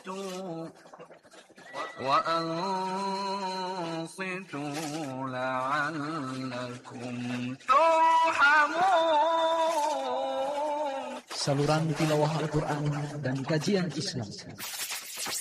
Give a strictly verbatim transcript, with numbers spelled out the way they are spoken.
وأنصتوا وأنصتوا لعلكم ترحمون. Saluran tilawah Al-Quran dan kajian Islam